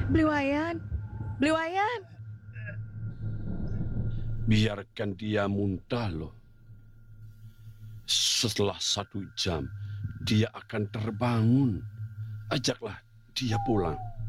Bliwayan, Bliwayan. Biarkan dia muntah loh. Setelah 1 jam, dia akan terbangun. Ajaklah dia pulang.